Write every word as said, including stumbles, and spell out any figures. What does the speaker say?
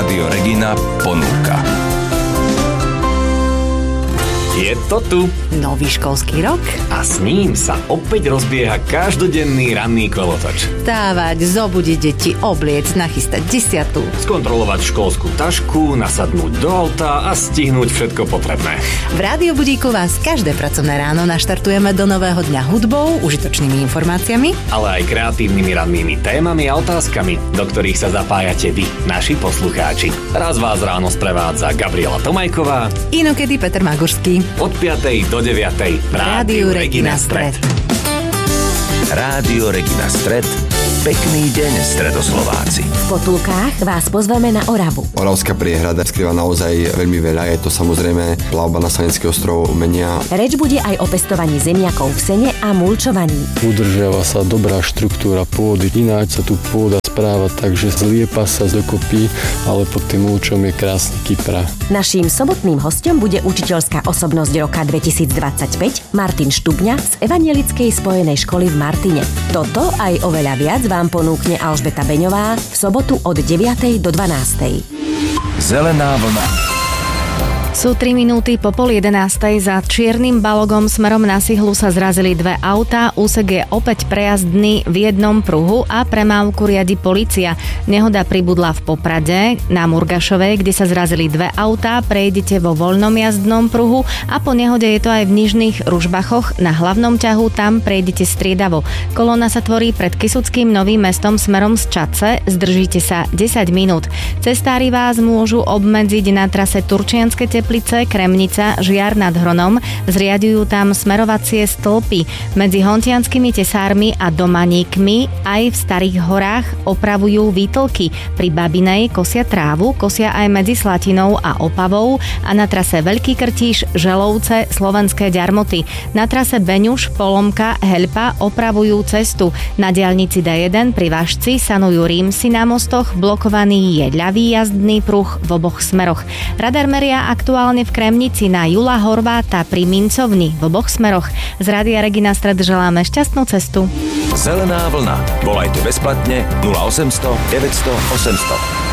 Rádio Regina ponúka. Je to tu. Nový školský rok. A s ním sa opäť rozbieha každodenný ranný kolotoč. Vstávať, zobudiť deti, obliec, nachystať desiatu. Skontrolovať školskú tašku, nasadnúť do auta a stihnúť všetko potrebné. V Rádiu Budíku vás každé pracovné ráno naštartujeme do nového dňa hudbou, užitočnými informáciami, ale aj kreatívnymi rannými témami a otázkami, do ktorých sa zapájate vy, naši poslucháči. Raz vás ráno sprevádza Gabriela Tomajková, inokedy Peter Magurský. Od piatej do deviatej v Rádiu Regina Stred. Rádio Regina Stred. Pekný deň, Stredoslováci. V Potulkách vás pozveme na Oravu. Oravská priehrada skrýva naozaj veľmi veľa. Je to samozrejme plavba na Sanecký ostrov umenia. Reč bude aj o pestovaní zemiakov v sene a mulčovaní. Udržiava sa dobrá štruktúra pôdy. Ináč sa tu pôda správa, takže zliepa sa dokopy, ale pod tým mulčom je krásny kyprá. Naším sobotným hostom bude učiteľská osobnosť roka dvetisícdvadsaťpäť Martin Štubňa z Evangelickej spojenej školy v Martine. Toto aj oveľa viac vám ponúkne Alžbeta Beňová v sobotu od deviatej do dvanástej. Zelená vlna. Sú tri minúty po pol jedenástej. Za čiernym balogom smerom na Sihlu sa zrazili dve autá. Úsek je opäť prejazdný v jednom pruhu a premávku riadi polícia. Nehoda pribudla v Poprade na Murgašovej, kde sa zrazili dve autá. Prejdete vo voľnom jazdnom pruhu a po nehode je to aj v Nižných Ružbachoch. Na hlavnom ťahu tam prejdete striedavo. Kolóna sa tvorí pred Kysuckým Novým Mestom smerom z Čadce. Zdržíte sa desať minút. Cestári vás môžu obmedziť na trase Turčianske Teplice, Kremnica, Žiar nad Hronom. Zriaďujú tam smerovacie stĺpy. Medzi hontianskými tesármi a Domaníkmi aj v Starých horách opravujú výtlky. Pri Babinej kosia trávu, kosia aj medzi Slatinou a Opavou a na trase Veľký Krtíš, Želovce, Slovenské Ďarmoty. Na trase Beňuš, Polomka, Helpa opravujú cestu. Na diaľnici dé jeden pri Vašci sanujú rímsy na mostoch, blokovaný je ľavý jazdný pruh v oboch smeroch. Radar meria aktuálne v Kremnici na Jula Horváta pri Mincovni v oboch smeroch. Z Rádia Regina Stred želáme šťastnú cestu. Zelená vlna. Volajte bezplatne nula osemsto deväťsto osemsto.